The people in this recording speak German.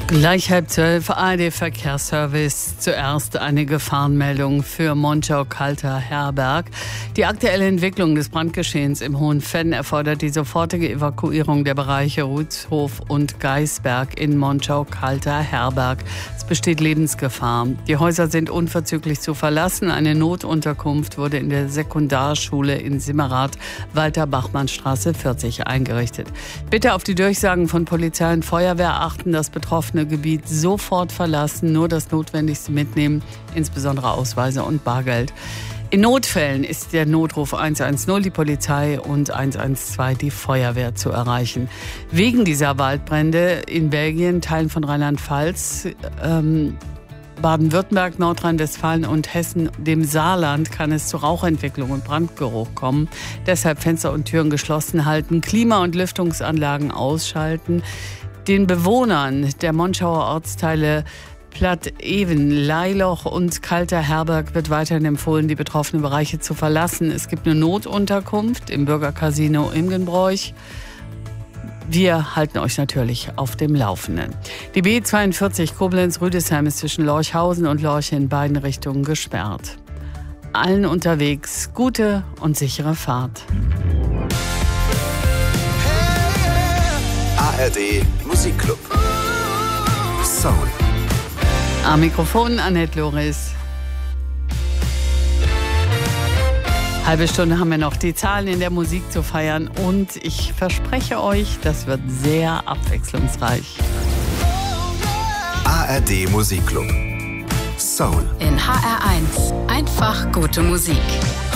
Gleich 11:30 ARD-Verkehrsservice. Zuerst eine Gefahrenmeldung für Monschau-Kalter-Herberg. Die aktuelle Entwicklung des Brandgeschehens im Hohenfenn erfordert die sofortige Evakuierung der Bereiche Rützhof und Geisberg in Monschau-Kalter-Herberg. Es besteht Lebensgefahr. Die Häuser sind unverzüglich zu verlassen. Eine Notunterkunft wurde in der Sekundarschule in Simmerath, Walter-Bachmann-Straße 40 eingerichtet. Bitte auf die Durchsagen von Polizei und Feuerwehr achten, das betroffene Gebiet sofort verlassen, nur das Notwendigste mitnehmen, insbesondere Ausweise und Bargeld. In Notfällen ist der Notruf 110 die Polizei und 112 die Feuerwehr zu erreichen. Wegen dieser Waldbrände in Belgien, Teilen von Rheinland-Pfalz, Baden-Württemberg, Nordrhein-Westfalen und Hessen, dem Saarland, kann es zu Rauchentwicklung und Brandgeruch kommen. Deshalb Fenster und Türen geschlossen halten, Klima- und Lüftungsanlagen ausschalten. Den Bewohnern der Monschauer Ortsteile Platt-Even, Leiloch und Kalter-Herberg wird weiterhin empfohlen, die betroffenen Bereiche zu verlassen. Es gibt eine Notunterkunft im Bürgercasino Imgenbroich. Wir halten euch natürlich auf dem Laufenden. Die B42 Koblenz-Rüdesheim ist zwischen Lorchhausen und Lorch in beiden Richtungen gesperrt. Allen unterwegs gute und sichere Fahrt. ARD Musikclub. Soul. Am Mikrofon Annette Loris. Halbe Stunde haben wir noch, die Zahlen in der Musik zu feiern und ich verspreche euch, das wird sehr abwechslungsreich. ARD Musikclub. Soul. In HR1 einfach gute Musik.